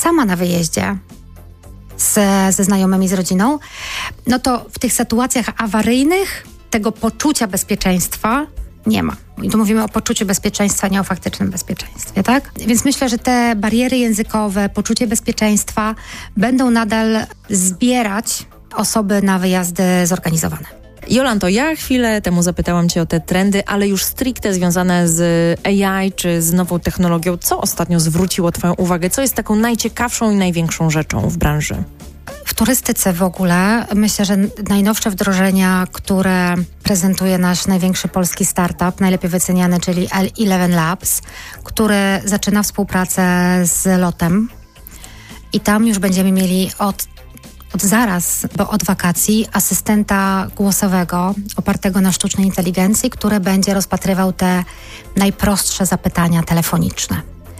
sama na wyjeździe ze znajomymi, z rodziną, no to w tych sytuacjach awaryjnych tego poczucia bezpieczeństwa nie ma. I tu mówimy o poczuciu bezpieczeństwa, nie o faktycznym bezpieczeństwie, tak? Więc myślę, że te bariery językowe, poczucie bezpieczeństwa będą nadal zbierać osoby na wyjazdy zorganizowane. Jolanto, ja chwilę temu zapytałam Cię o te trendy, ale już stricte związane z AI czy z nową technologią. Co ostatnio zwróciło Twoją uwagę? Co jest taką najciekawszą i największą rzeczą w branży? W turystyce w ogóle myślę, że najnowsze wdrożenia, które prezentuje nasz największy polski startup, najlepiej wyceniany, czyli L11 Labs, który zaczyna współpracę z LOT-em i tam już będziemy mieli od zaraz, bo od wakacji, asystenta głosowego opartego na sztucznej inteligencji, który będzie rozpatrywał te najprostsze zapytania telefoniczne.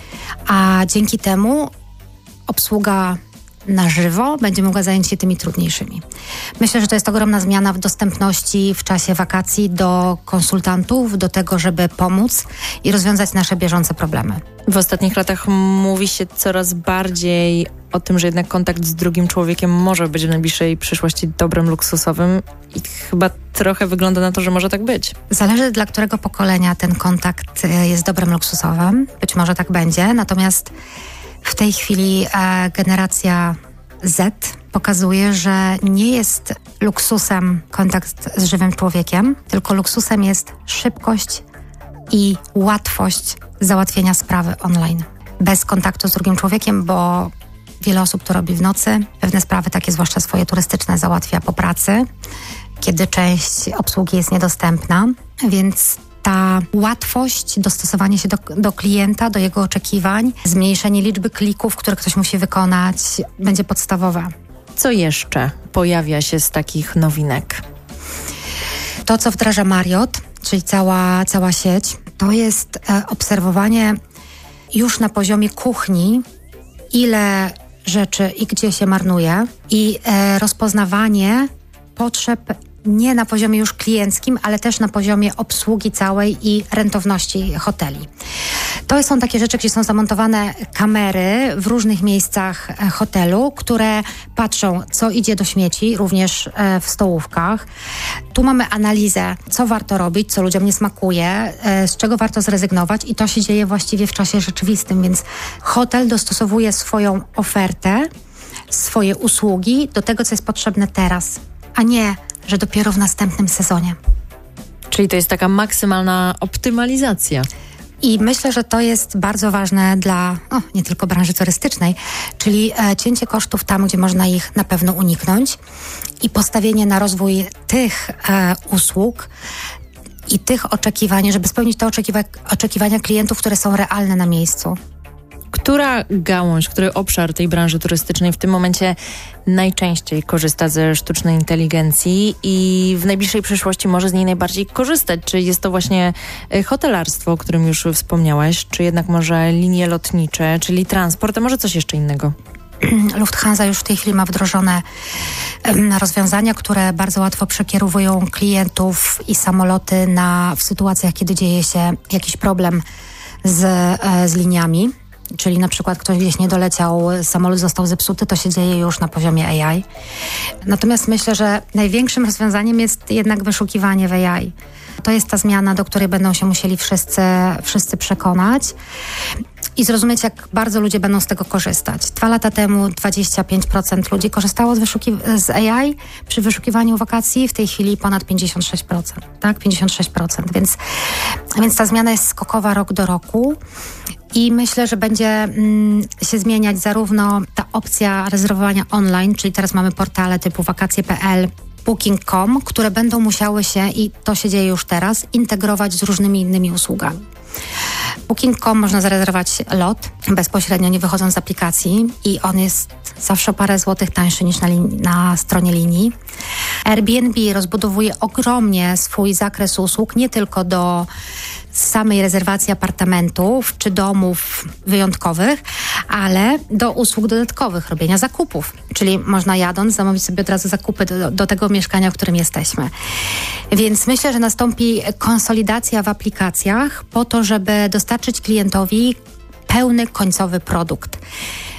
A dzięki temu obsługa na żywo będzie mogła zająć się tymi trudniejszymi. Myślę, że to jest ogromna zmiana w dostępności w czasie wakacji do konsultantów, do tego, żeby pomóc i rozwiązać nasze bieżące problemy. W ostatnich latach mówi się coraz bardziej o tym, że jednak kontakt z drugim człowiekiem może być w najbliższej przyszłości dobrem luksusowym i chyba trochę wygląda na to, że może tak być. Zależy, dla którego pokolenia ten kontakt jest dobrem luksusowym. Być może tak będzie, natomiast w tej chwili generacja Z pokazuje, że nie jest luksusem kontakt z żywym człowiekiem, tylko luksusem jest szybkość i łatwość załatwienia sprawy online. Bez kontaktu z drugim człowiekiem, bo wiele osób to robi w nocy. Pewne sprawy, takie zwłaszcza swoje turystyczne, załatwia po pracy, kiedy część obsługi jest niedostępna, więc ta łatwość, dostosowanie się do klienta, do jego oczekiwań, zmniejszenie liczby klików, które ktoś musi wykonać, będzie podstawowe. Co jeszcze pojawia się z takich nowinek? To, co wdraża Marriott, czyli cała sieć, to jest obserwowanie już na poziomie kuchni, ile rzeczy i gdzie się marnuje i rozpoznawanie potrzeb nie na poziomie już klienckim, ale też na poziomie obsługi całej i rentowności hoteli. To są takie rzeczy, gdzie są zamontowane kamery w różnych miejscach hotelu, które patrzą, co idzie do śmieci, również w stołówkach. Tu mamy analizę, co warto robić, co ludziom nie smakuje, z czego warto zrezygnować i to się dzieje właściwie w czasie rzeczywistym, więc hotel dostosowuje swoją ofertę, swoje usługi do tego, co jest potrzebne teraz, a nie że dopiero w następnym sezonie. Czyli to jest taka maksymalna optymalizacja. I myślę, że to jest bardzo ważne dla nie tylko branży turystycznej, czyli cięcie kosztów tam, gdzie można ich na pewno uniknąć i postawienie na rozwój tych usług i tych oczekiwań, żeby spełnić te oczekiwania klientów, które są realne na miejscu. Która gałąź, który obszar tej branży turystycznej w tym momencie najczęściej korzysta ze sztucznej inteligencji i w najbliższej przyszłości może z niej najbardziej korzystać? Czy jest to właśnie hotelarstwo, o którym już wspomniałaś, czy jednak może linie lotnicze, czyli transport, a może coś jeszcze innego? Lufthansa już w tej chwili ma wdrożone rozwiązania, które bardzo łatwo przekierowują klientów i samoloty w sytuacjach, kiedy dzieje się jakiś problem z liniami. Czyli na przykład ktoś gdzieś nie doleciał, samolot został zepsuty, to się dzieje już na poziomie AI. Natomiast myślę, że największym rozwiązaniem jest jednak wyszukiwanie w AI. To jest ta zmiana, do której będą się musieli wszyscy przekonać i zrozumieć, jak bardzo ludzie będą z tego korzystać. 2 lata temu 25% ludzi korzystało z AI przy wyszukiwaniu wakacji, w tej chwili ponad 56%, tak? 56%, więc ta zmiana jest skokowa rok do roku. I myślę, że będzie się zmieniać zarówno ta opcja rezerwowania online, czyli teraz mamy portale typu wakacje.pl, Booking.com, które będą musiały się, i to się dzieje już teraz, integrować z różnymi innymi usługami. Booking.com można zarezerwować lot bezpośrednio, nie wychodząc z aplikacji i on jest zawsze o parę złotych tańszy niż na stronie linii. Airbnb rozbudowuje ogromnie swój zakres usług, nie tylko do samej rezerwacji apartamentów czy domów wyjątkowych, ale do usług dodatkowych, robienia zakupów. Czyli można jadąc zamówić sobie od razu zakupy do tego mieszkania, w którym jesteśmy. Więc myślę, że nastąpi konsolidacja w aplikacjach po to, żeby dostarczyć klientowi pełny końcowy produkt.